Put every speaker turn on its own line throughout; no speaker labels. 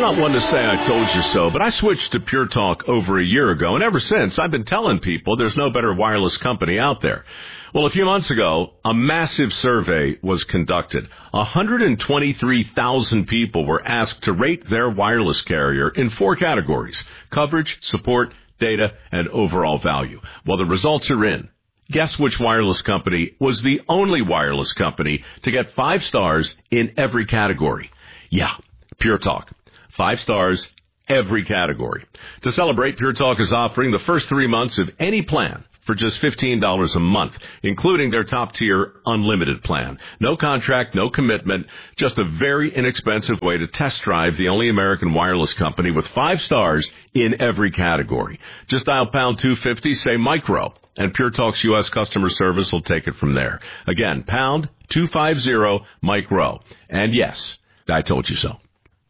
not one to say I told you so, but I switched to Pure Talk over a year ago, and ever since, I've been telling people there's no better wireless company out there. Well, a few months ago, a massive survey was conducted. 123,000 people were asked to rate their wireless carrier in 4 categories: coverage, support, data, and overall value. Well, the results are in. Guess which wireless company was the only wireless company to get 5 stars in every category? Yeah, Pure Talk. 5 stars, every category. To celebrate, Pure Talk is offering the first 3 months of any plan for just $15 a month, including their top-tier unlimited plan. No contract, no commitment, just a very inexpensive way to test drive the only American wireless company with 5 stars in every category. Just dial pound 250, say micro, and Pure Talk's U.S. customer service will take it from there. Again, pound 250 micro. And yes, I told you so.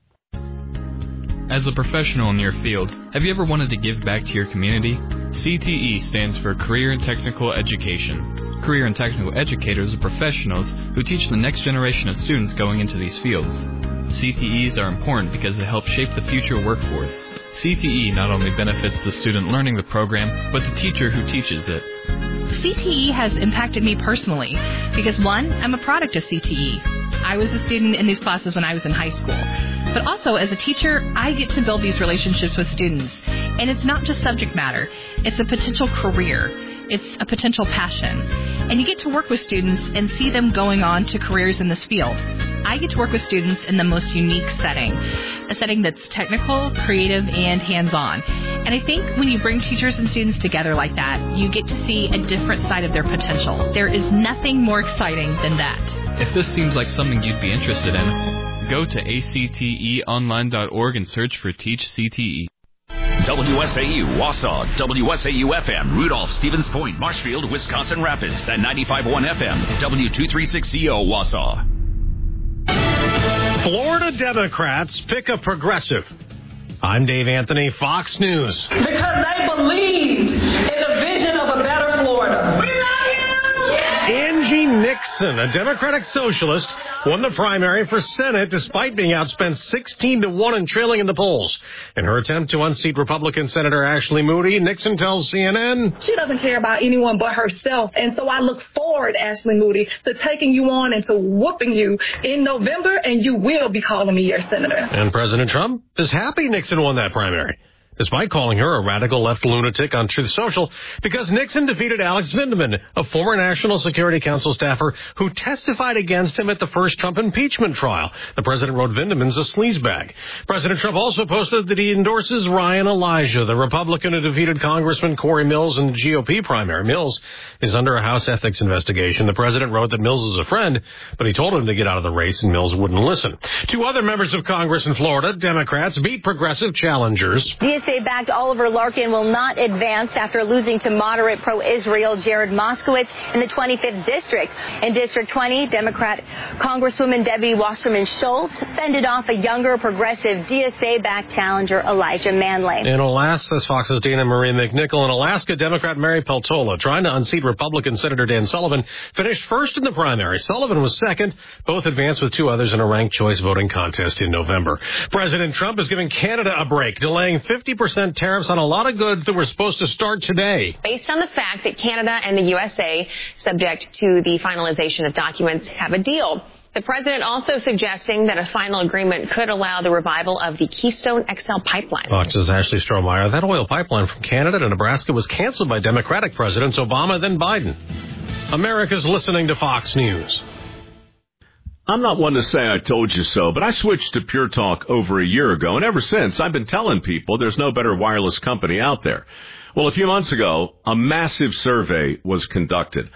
As a professional in your field, have you ever wanted to give back to your community? CTE stands for Career and Technical Education. Career and Technical Educators are professionals who teach the next generation of students going into these fields. CTEs are important because they help shape the future workforce. CTE not only benefits the student learning the program, but the teacher who teaches it.
CTE has impacted me personally because, one, I'm a product of CTE. I was a student in these classes when I was in high school. But also, as a teacher, I get to build these relationships with students. And it's not just subject matter. It's a potential career. It's a potential passion. And you get to work with students and see them going on to careers in this field. I get to work with students in the most unique setting, a setting that's technical, creative, and hands-on. And I think when you bring teachers and students together like that, you get to see a different side of their potential. There is nothing more exciting than that.
If this seems like something you'd be interested in, go to acteonline.org and search for Teach CTE.
WSAU, Wausau, WSAU-FM, Rudolph, Stevens Point, Marshfield, Wisconsin Rapids, and 95.1 FM, W236CO, Wausau.
Florida Democrats pick a progressive. I'm Dave Anthony, Fox News.
Because they believed in the vision of a better Florida. We love you!
Angie Nixon, a Democratic socialist, won the primary for Senate despite being outspent 16-1 and trailing in the polls. In her attempt to unseat Republican Senator Ashley Moody, Nixon tells CNN,
she doesn't care about anyone but herself. And so I look forward, Ashley Moody, to taking you on and to whooping you in November, and you will be calling me your senator.
And President Trump is happy Nixon won that primary, despite calling her a radical left lunatic on Truth Social, because Nixon defeated Alex Vindman, a former National Security Council staffer who testified against him at the first Trump impeachment trial. The president wrote Vindman's a sleazebag. President Trump also posted that he endorses Ryan Elijah, the Republican who defeated Congressman Corey Mills in the GOP primary. Mills is under a House ethics investigation. The president wrote that Mills is a friend, but he told him to get out of the race, and Mills wouldn't listen. 2 other members of Congress in Florida, Democrats, beat progressive challengers.
DSA-backed Oliver Larkin will not advance after losing to moderate pro-Israel Jared Moskowitz in the 25th District. In District 20, Democrat Congresswoman Debbie Wasserman Schultz fended off a younger progressive DSA-backed challenger Elijah Manley.
In Alaska, this Fox's Dana Marie McNichol. In Alaska, Democrat Mary Peltola, trying to unseat Republican Senator Dan Sullivan, finished first in the primary. Sullivan was second. Both advanced with 2 others in a ranked choice voting contest in November. President Trump is giving Canada a break, delaying 50% tariffs on a lot of goods that were supposed to start today.
Based on the fact that Canada and the USA, subject to the finalization of documents, have a deal. The president also suggesting that a final agreement could allow the revival of the Keystone XL pipeline.
Fox's Ashley Strohmeyer. That oil pipeline from Canada to Nebraska was canceled by Democratic presidents Obama then Biden. America's listening to Fox News.
I'm not one to say I told you so, but I switched to Pure Talk over a year ago, and ever since, I've been telling people there's no better wireless company out there. Well, a few months ago, a massive survey was conducted.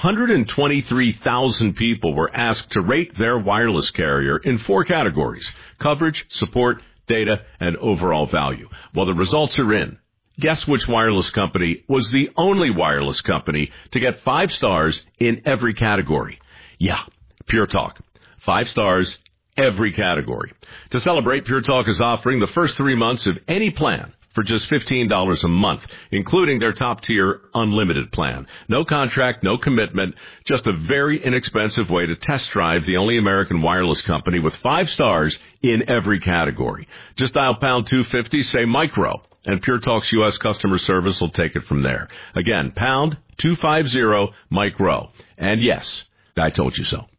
123,000 people were asked to rate their wireless carrier in 4 categories: coverage, support, data, and overall value. Well, the results are in. Guess which wireless company was the only wireless company to get 5 stars in every category? Yeah, Pure Talk. 5 stars, every category. To celebrate, Pure Talk is offering the first 3 months of any plan for just $15 a month, including their top-tier unlimited plan. No contract, no commitment, just a very inexpensive way to test drive the only American wireless company with 5 stars in every category. Just dial pound 250, say micro, and Pure Talk's U.S. customer service will take it from there. Again, pound 250 micro. And yes, I told you so.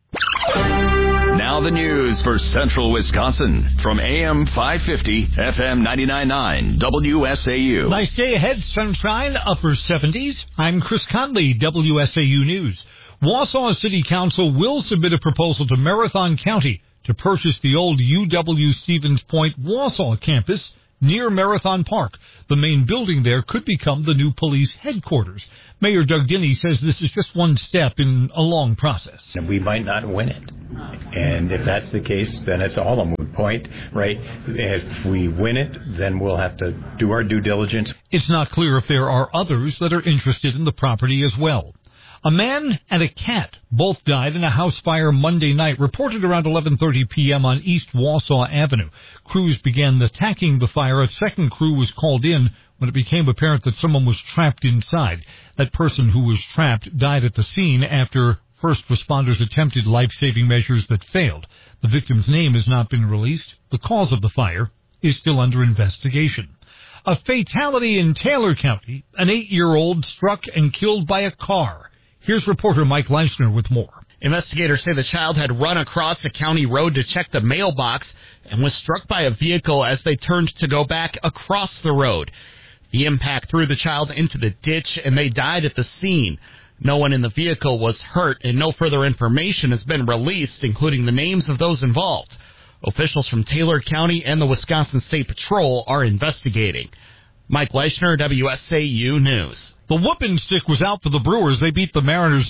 Now the news for Central Wisconsin from AM 550, FM 99.9, WSAU.
Nice day ahead, sunshine, upper 70s. I'm Chris Conley, WSAU News. Wausau City Council will submit a proposal to Marathon County to purchase the old UW Stevens Point Wausau campus near Marathon Park. The main building there could become the new police headquarters. Mayor Doug Dinney says this is just one step in a long process.
And we might not win it. And if that's the case, then it's all a moot point, right? If we win it, then we'll have to do our due diligence.
It's not clear if there are others that are interested in the property as well. A man and a cat both died in a house fire Monday night, reported around 11:30 p.m. on East Wausau Avenue. Crews began attacking the fire. A second crew was called in when it became apparent that someone was trapped inside. That person who was trapped died at the scene after first responders attempted life-saving measures that failed. The victim's name has not been released. The cause of the fire is still under investigation. A fatality in Taylor County. An 8-year-old struck and killed by a car. Here's reporter Mike Leishner with more.
Investigators say the child had run across a county road to check the mailbox and was struck by a vehicle as they turned to go back across the road. The impact threw the child into the ditch and they died at the scene. No one in the vehicle was hurt and no further information has been released, including the names of those involved. Officials from Taylor County and the Wisconsin State Patrol are investigating. Mike Leishner, WSAU News.
The whooping stick was out for the Brewers. They beat the Mariners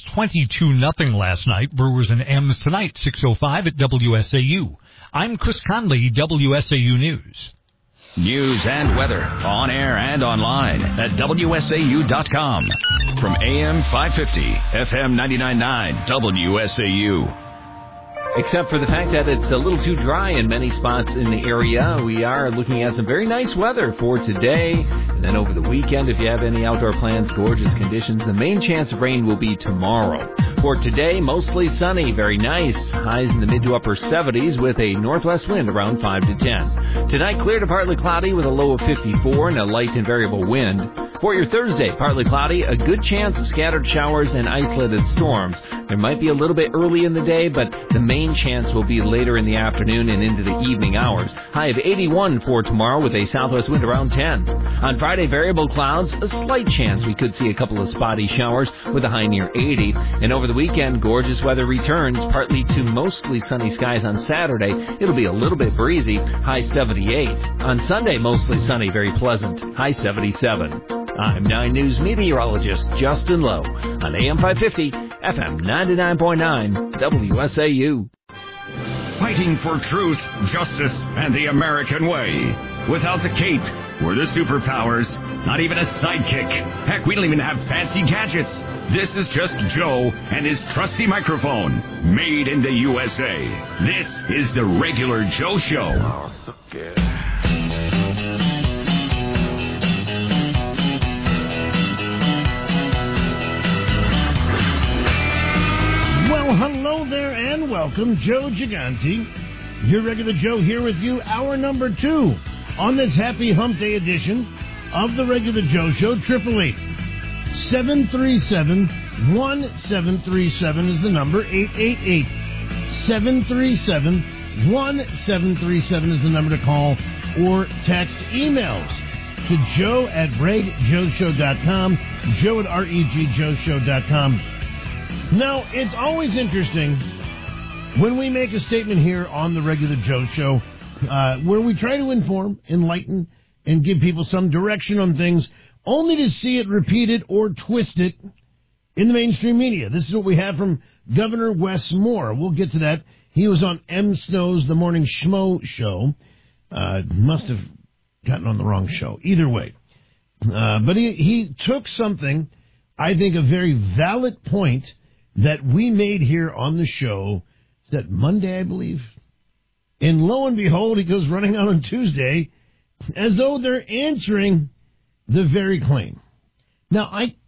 22-0 last night. Brewers and M's tonight, 6:05 at WSAU. I'm Chris Conley, WSAU News.
News and weather on air and online at WSAU.com. From AM 550, FM 99.9, WSAU.
Except for the fact that it's a little too dry in many spots in the area. We are looking at some very nice weather for today. And then over the weekend, if you have any outdoor plans, gorgeous conditions. The main chance of rain will be tomorrow. For today, mostly sunny, very nice. Highs in the mid to upper 70s with a northwest wind around 5 to 10. Tonight, clear to partly cloudy with a low of 54 and a light and variable wind. For your Thursday, partly cloudy, a good chance of scattered showers and isolated storms. There might be a little bit early in the day, but the main chance will be later in the afternoon and into the evening hours. High of 81 for tomorrow with a southwest wind around 10. On Friday, variable clouds, a slight chance we could see a couple of spotty showers with a high near 80. And over the weekend, gorgeous weather returns, partly to mostly sunny skies on Saturday. It'll be a little bit breezy, high 78. On Sunday, mostly sunny, very pleasant, high 77. I'm 9 News meteorologist Justin Lowe on AM 550, FM 99.9, WSAU.
Fighting for truth, justice, and the American way. Without the cape or the superpowers, not even a sidekick. Heck, we don't even have fancy gadgets. This is just Joe and his trusty microphone, made in the USA. This is the Regular Joe Show.
Oh, so good.
Well, hello there and welcome. Joe Gigante, your Regular Joe here with you, hour number 2 on this happy hump day edition of the Regular Joe Show. 888-737-1737 is the number. 888-737-1737 is the number to call or text. Emails to joe@regjoeshow.com, joe@regjoeshow.com. Now, it's always interesting when we make a statement here on the Regular Joe Show where we try to inform, enlighten, and give people some direction on things, only to see it repeated or twisted in the mainstream media. This is what we have from Governor Wes Moore. We'll get to that. He was on M. Snow's The Morning Schmo show. Must have gotten on the wrong show. Either way. But he took something, I think, a very valid point that we made here on the show. Is that Monday, I believe? And lo and behold, he goes running out on Tuesday as though they're answering the very claim. Now,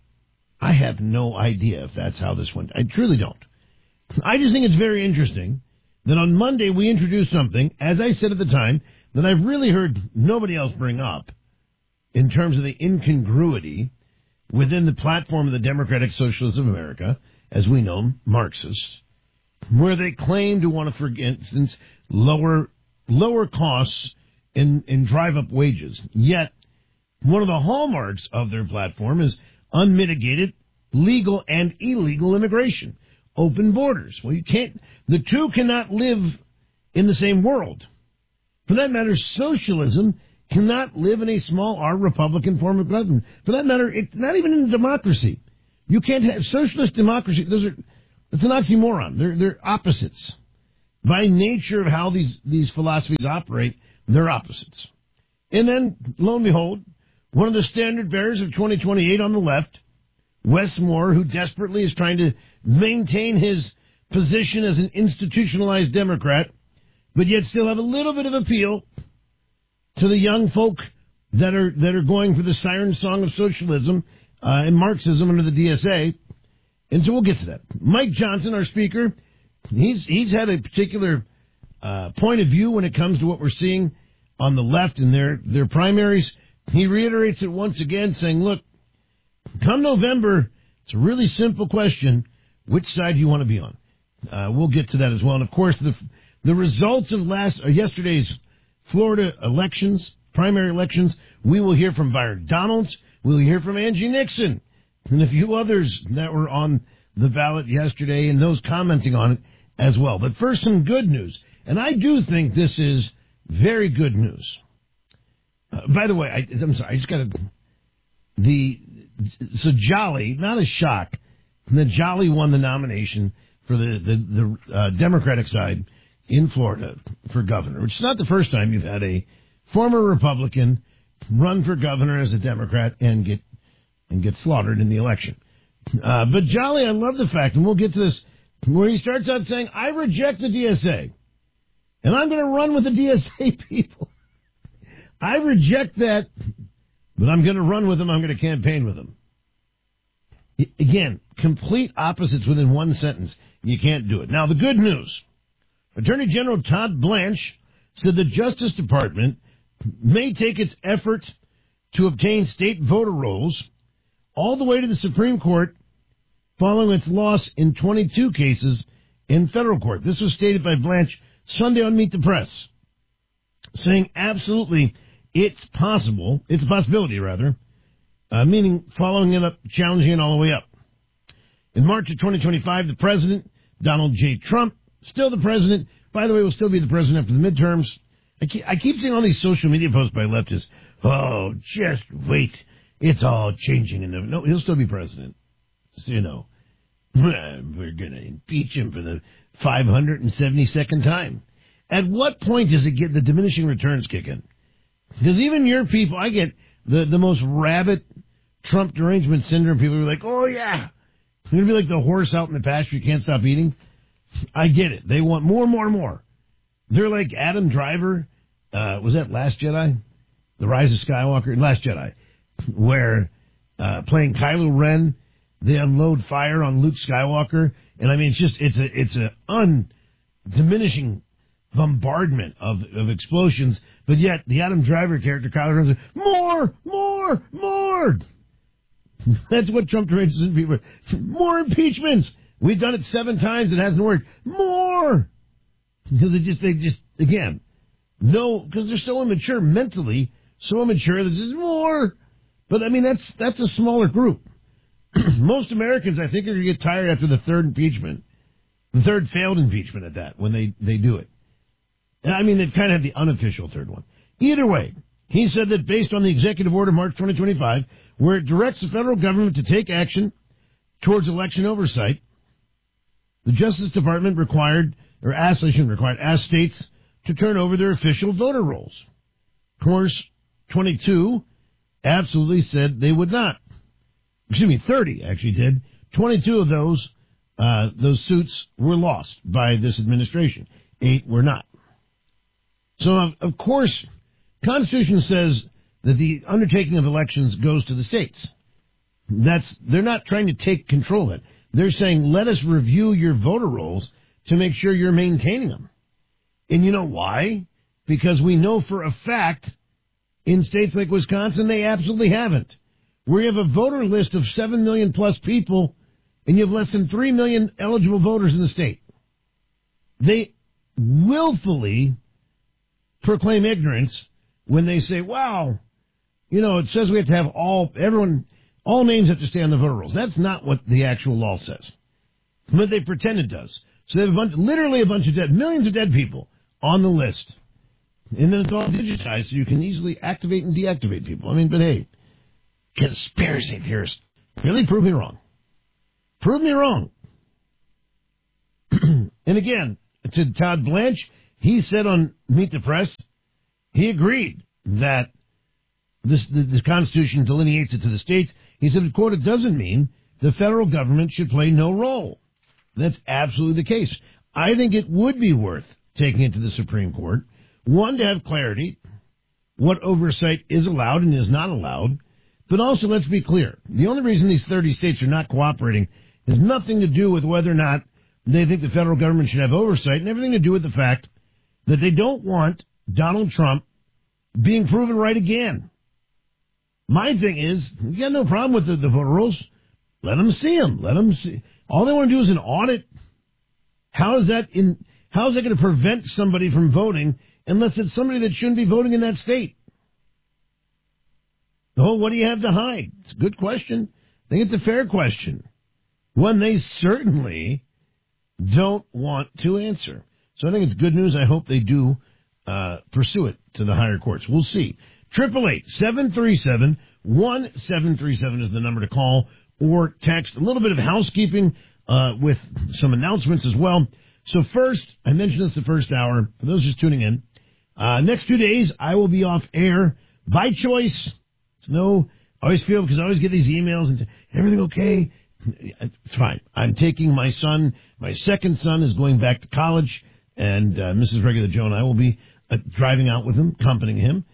I have no idea if that's how this went. I truly don't. I just think it's very interesting that on Monday we introduced something, as I said at the time, that I've really heard nobody else bring up in terms of the incongruity within the platform of the Democratic Socialists of America, as we know them, Marxists, where they claim to want to, for instance, lower costs and drive up wages. Yet, one of the hallmarks of their platform is unmitigated legal and illegal immigration, open borders. Well, the two cannot live in the same world. For that matter, socialism cannot live in a small R Republican form of government. For that matter, it's not even in a democracy. You can't have socialist democracy. It's an oxymoron. They're opposites. By nature of how these philosophies operate, they're opposites. And then, lo and behold, one of the standard bearers of 2028 on the left, Wes Moore, who desperately is trying to maintain his position as an institutionalized Democrat, but yet still have a little bit of appeal to the young folk that are going for the siren song of socialism and Marxism under the DSA. And so we'll get to that. Mike Johnson, our speaker, he's had a particular point of view when it comes to what we're seeing on the left in their primaries. He reiterates it once again, saying, look, come November, it's a really simple question. Which side do you want to be on? We'll get to that as well. And, of course, the results of yesterday's Florida elections, primary elections, we will hear from Byron Donalds. We'll hear from Angie Nixon and a few others that were on the ballot yesterday and those commenting on it as well. But first, some good news. And I do think this is very good news. By the way, I'm sorry, I just got so Jolly, not a shock, that Jolly won the nomination for the Democratic side in Florida for governor, which is not the first time you've had a former Republican run for governor as a Democrat and get slaughtered in the election. But Jolly, I love the fact, and we'll get to this, where he starts out saying, I reject the DSA, and I'm going to run with the DSA people. I reject that, but I'm going to run with them. I'm going to campaign with them. Again, complete opposites within one sentence. You can't do it. Now, the good news. Attorney General Todd Blanche said the Justice Department may take its efforts to obtain state voter rolls all the way to the Supreme Court following its loss in 22 cases in federal court. This was stated by Blanche Sunday on Meet the Press, saying absolutely it's a possibility, meaning following it up, challenging it all the way up. In March of 2025, the president, Donald J. Trump, still the president, by the way, will still be the president after the midterms. I keep seeing all these social media posts by leftists. Oh, just wait. It's all changing. No, he'll still be president. So, you know, we're going to impeach him for the 572nd time. At what point does it get the diminishing returns kick in? Because even your people, I get the most rabid Trump derangement syndrome. People are like, oh, yeah. It's going to be like the horse out in the pasture you can't stop eating. I get it. They want more. They're like Adam Driver. Was that Last Jedi? The Rise of Skywalker? Last Jedi. Where playing Kylo Ren, they unload fire on Luke Skywalker. And I mean, it's a undiminishing bombardment of explosions. But yet, the Adam Driver character, Kylo Ren, says, more. That's what Trump directs people. More impeachments. We've done it 7 times. It hasn't worked. More. Because they just, again, no, because they're so immature mentally, so immature that there's more. But, I mean, that's a smaller group. Most Americans, I think, are going to get tired after the third impeachment, the third failed impeachment at that, when they do it. I mean, they've kind of had the unofficial third one. Either way, he said that based on the executive order March 2025, where it directs the federal government to take action towards election oversight, the Justice Department asked states to turn over their official voter rolls. Of course, 22 absolutely said they would not. 30 actually did. 22 of those suits were lost by this administration. 8 were not. So, of course, Constitution says that the undertaking of elections goes to the states. They're not trying to take control of it. They're saying, let us review your voter rolls to make sure you're maintaining them. And you know why? Because we know for a fact in states like Wisconsin, they absolutely haven't. Where you have a voter list of 7 million plus people and you have less than 3 million eligible voters in the state. They willfully proclaim ignorance when they say, wow, it says we have to have all names have to stay on the voter rolls. That's not what the actual law says. But they pretend it does. So they have literally a bunch of millions of dead people on the list. And then it's all digitized so you can easily activate and deactivate people. But hey, conspiracy theorists, really prove me wrong. Prove me wrong. And again, to Todd Blanche, he said on Meet the Press, he agreed that the Constitution delineates it to the states. He said, quote, it doesn't mean the federal government should play no role. That's absolutely the case. I think it would be worth taking it to the Supreme Court. One, to have clarity, what oversight is allowed and is not allowed. But also, let's be clear, the only reason these 30 states are not cooperating has nothing to do with whether or not they think the federal government should have oversight, and everything to do with the fact that they don't want Donald Trump being proven right again. My thing is, you got no problem with the voter rolls. Let them see them. Let them see. All they want to do is an audit. How is that going to prevent somebody from voting unless it's somebody that shouldn't be voting in that state? What do you have to hide? It's a good question. I think it's a fair question. One they certainly don't want to answer. So I think it's good news. I hope they do pursue it to the higher courts. We'll see. 888-737-1737 is the number to call or text. A little bit of housekeeping with some announcements as well. So first, I mentioned this the first hour. For those just tuning in, next 2 days, I will be off air by choice. I always feel, because I always get these emails and everything okay? It's fine. I'm taking my son. My second son is going back to college, and Mrs. Regular Joe and I will be driving out with him, accompanying him.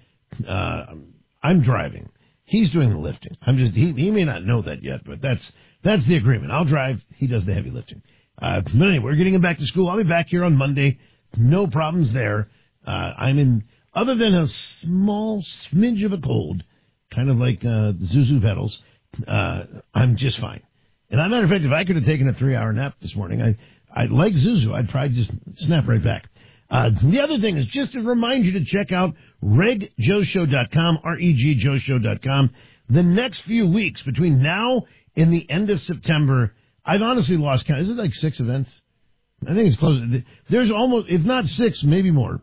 I'm driving. He's doing the lifting. He may not know that yet, but that's the agreement. I'll drive. He does the heavy lifting. But anyway, we're getting him back to school. I'll be back here on Monday. No problems there. Other than a small smidge of a cold, kind of like Zuzu pedals, I'm just fine. And as a matter of fact, if I could have taken a 3-hour nap this morning, I like Zuzu, I'd probably just snap right back. The other thing is just to remind you to check out RegJoeShow.com, RegJoeShow.com. The next few weeks, between now and the end of September, I've honestly lost count. Is it like 6 events? I think it's close. There's almost, if not 6, maybe more,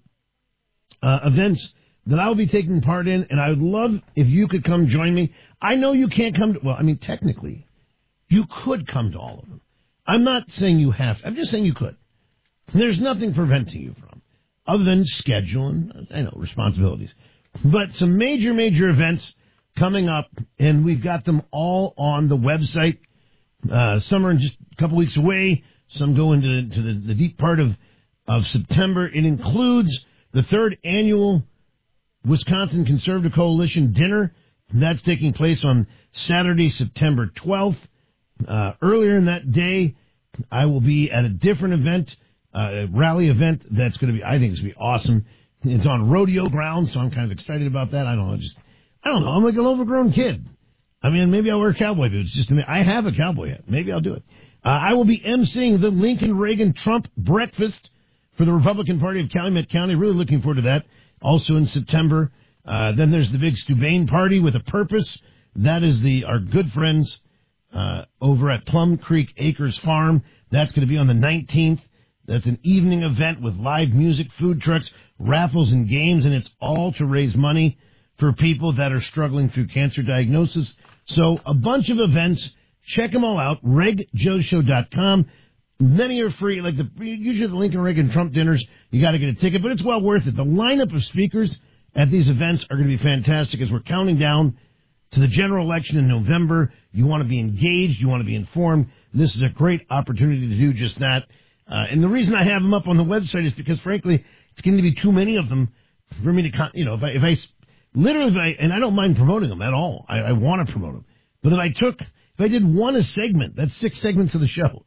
events that I'll be taking part in, and I would love if you could come join me. I know you can't come to, technically, you could come to all of them. I'm not saying you have to. I'm just saying you could. There's nothing preventing you from, other than schedule and, responsibilities. But some major, major events coming up, and we've got them all on the website. Some are just a couple weeks away. Some go into the deep part of September. It includes the 3rd annual Wisconsin Conservative Coalition dinner. That's taking place on Saturday, September 12th. Earlier in that day, I will be at a different event, a rally event I think it's going to be awesome. It's on rodeo grounds, so I'm kind of excited about that. I don't know. I'm like an overgrown kid. Maybe I'll wear cowboy boots. I have a cowboy hat. Maybe I'll do it. I will be emceeing the Lincoln Reagan Trump breakfast for the Republican Party of Calumet County. Really looking forward to that. Also in September. Then there's the big Steuben party with a purpose. That is our good friends over at Plum Creek Acres Farm. That's going to be on the 19th. That's an evening event with live music, food trucks, raffles, and games, and it's all to raise money for people that are struggling through cancer diagnosis. So a bunch of events. Check them all out. RegJoeShow.com. Many are free. Usually the Lincoln Reagan Trump dinners, you got to get a ticket, but it's well worth it. The lineup of speakers at these events are going to be fantastic as we're counting down to the general election in November. You want to be engaged. You want to be informed. This is a great opportunity to do just that. And the reason I have them up on the website is because, frankly, it's going to be too many of them for me to, if literally, and I don't mind promoting them at all. I want to promote them. But if I did one a segment, that's 6 segments of the show,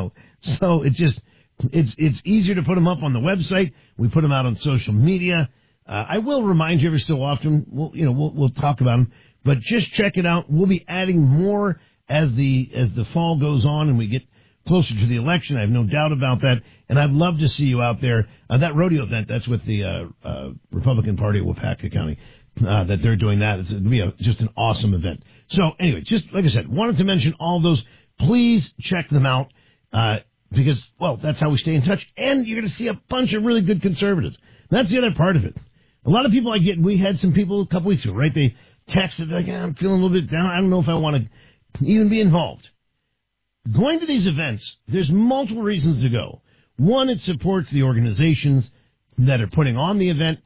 so it's easier to put them up on the website. We put them out on social media. I will remind you every so often. We'll talk about them, but just check it out. We'll be adding more as the fall goes on and we get closer to the election. I have no doubt about that. And I'd love to see you out there. That rodeo event, that's with the Republican Party of Wapaka County, that they're doing that. It's going to be just an awesome event. So anyway, just like I said, wanted to mention all those. Please check them out, because, well, that's how we stay in touch. And you're going to see a bunch of really good conservatives. That's the other part of it. A lot of people we had some people a couple weeks ago, right? They texted like, I'm feeling a little bit down. I don't know if I want to even be involved. Going to these events, there's multiple reasons to go. 1, it supports the organizations that are putting on the event.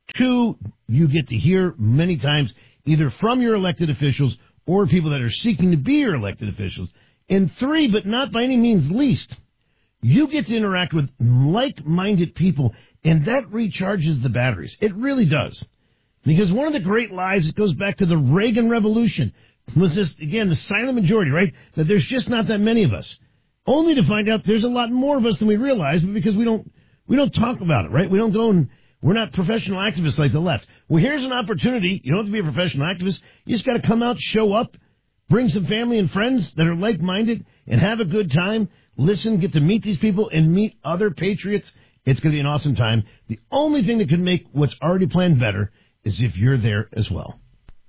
2, you get to hear many times either from your elected officials or people that are seeking to be your elected officials. And 3, but not by any means least, you get to interact with like-minded people, and that recharges the batteries. It really does. Because one of the great lies, it goes back to the Reagan Revolution, was this, again, the silent majority, right? That there's just not that many of us. Only to find out there's a lot more of us than we realize, but because we don't talk about it, right? We don't go and we're not professional activists like the left. Well, here's an opportunity. You don't have to be a professional activist. You just got to come out, show up, bring some family and friends that are like-minded, and have a good time. Listen, get to meet these people and meet other patriots. It's going to be an awesome time. The only thing that could make what's already planned better is if you're there as well.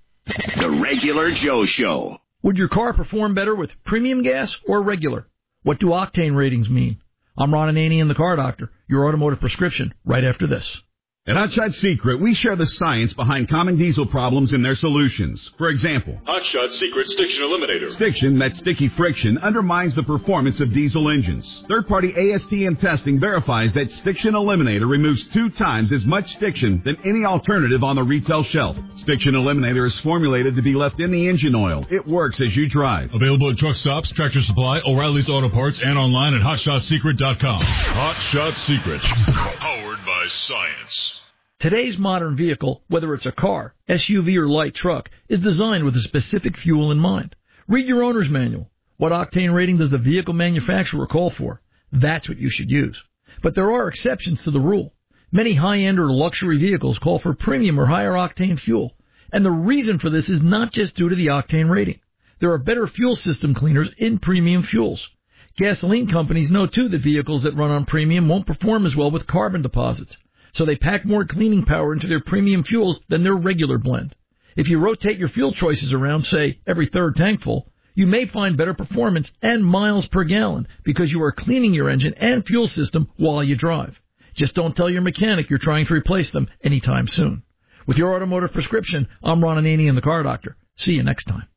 The Regular Joe Show.
Would your car perform better with premium gas or regular? What do octane ratings mean? I'm Ron Ananian, the Car Doctor, your automotive prescription, right after this.
At Hot Shot Secret, we share the science behind common diesel problems and their solutions. For example,
Hot Shot Secret Stiction Eliminator.
Stiction, that sticky friction, undermines the performance of diesel engines. Third-party ASTM testing verifies that Stiction Eliminator removes 2 times as much stiction than any alternative on the retail shelf. Stiction Eliminator is formulated to be left in the engine oil. It works as you drive.
Available at truck stops, Tractor Supply, O'Reilly's Auto Parts, and online at HotShotSecret.com. Hot Shot Secret. Powered by science.
Today's modern vehicle, whether it's a car, SUV, or light truck, is designed with a specific fuel in mind. Read your owner's manual. What octane rating does the vehicle manufacturer call for? That's what you should use. But there are exceptions to the rule. Many high-end or luxury vehicles call for premium or higher octane fuel. And the reason for this is not just due to the octane rating. There are better fuel system cleaners in premium fuels. Gasoline companies know, too, that vehicles that run on premium won't perform as well with carbon deposits. So they pack more cleaning power into their premium fuels than their regular blend. If you rotate your fuel choices around, say, every third tank full, you may find better performance and miles per gallon because you are cleaning your engine and fuel system while you drive. Just don't tell your mechanic you're trying to replace them anytime soon. With your automotive prescription, I'm Ron Ananian, the Car Doctor. See you next time.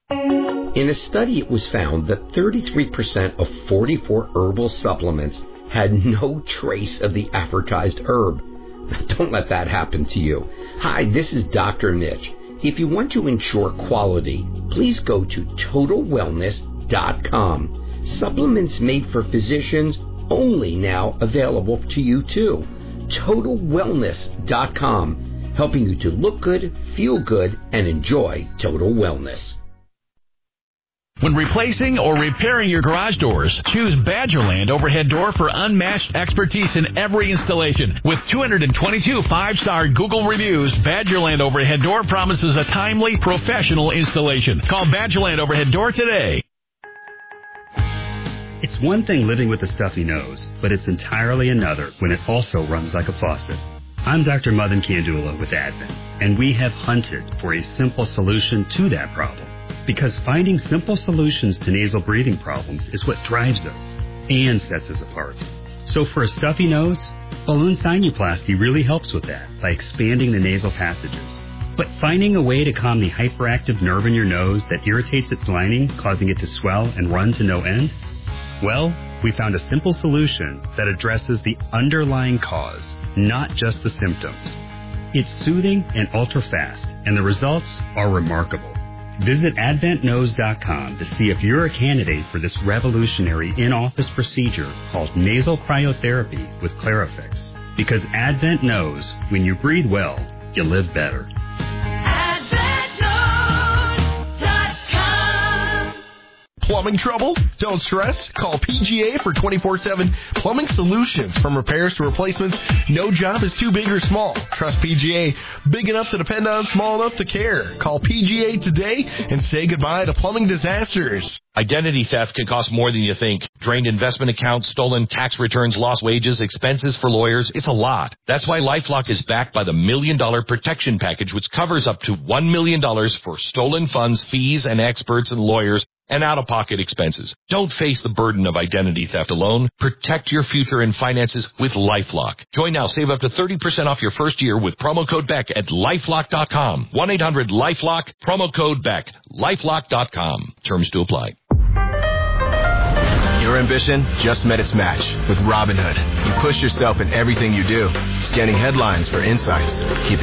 In a study, it was found that 33% of 44 herbal supplements had no trace of the advertised herb. Don't let that happen to you. Hi, this is Dr. Mitch. If you want to ensure quality, please go to TotalWellness.com. Supplements made for physicians only now available to you too. TotalWellness.com, helping you to look good, feel good, and enjoy total wellness.
When replacing or repairing your garage doors, choose Badgerland Overhead Door for unmatched expertise in every installation. With 222 5-star Google reviews, Badgerland Overhead Door promises a timely, professional installation. Call Badgerland Overhead Door today.
It's one thing living with a stuffy nose, but it's entirely another when it also runs like a faucet. I'm Dr. Madan Kandula with Advent, and we have hunted for a simple solution to that problem. Because finding simple solutions to nasal breathing problems is what drives us and sets us apart. So for a stuffy nose, balloon sinuplasty really helps with that by expanding the nasal passages. But finding a way to calm the hyperactive nerve in your nose that irritates its lining, causing it to swell and run to no end? Well, we found a simple solution that addresses the underlying cause, not just the symptoms. It's soothing and ultra-fast, and the results are remarkable. Visit AdventNose.com to see if you're a candidate for this revolutionary in-office procedure called nasal cryotherapy with Clarifix. Because Advent knows when you breathe well, you live better.
Plumbing trouble? Don't stress. Call PGA for 24/7 plumbing solutions. From repairs to replacements, no job is too big or small. Trust PGA, big enough to depend on, small enough to care. Call PGA today and say goodbye to plumbing disasters.
Identity theft can cost more than you think. Drained investment accounts, stolen tax returns, lost wages, expenses for lawyers. It's a lot. That's why LifeLock is backed by the $1 Million Protection Package, which covers up to $1 million for stolen funds, fees, and experts and lawyers, and out-of-pocket expenses. Don't face the burden of identity theft alone. Protect your future and finances with LifeLock. Join now. Save up to 30% off your first year with promo code BECK at LifeLock.com. 1-800-LifeLock, promo code BECK. LifeLock.com. Terms to apply.
Your ambition just met its match with Robinhood. You push yourself in everything you do, scanning headlines for insights, keeping